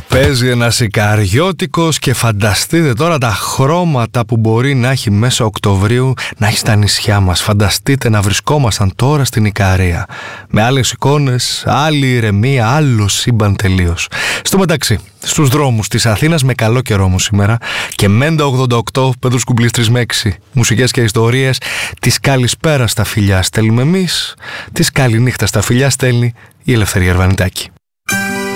Παίζει ένας Ικαριώτικος και φανταστείτε τώρα τα χρώματα που μπορεί να έχει μέσα Οκτωβρίου να έχει στα νησιά μας. Φανταστείτε να βρισκόμασταν τώρα στην Ικαρία. Με άλλες εικόνες, άλλη ηρεμία, άλλο σύμπαν τελείως. Στο μεταξύ, στους δρόμους της Αθήνας με καλό καιρό μου σήμερα και Μέντα 88, Πέτρος Κουμπλής 3 με 6, μουσικές και ιστορίες. Της καλησπέρα στα φιλιά στέλνουμε εμείς, της καληνύχτα στα φιλιά στέλνει η Ελευθερία Αρβανιτάκη.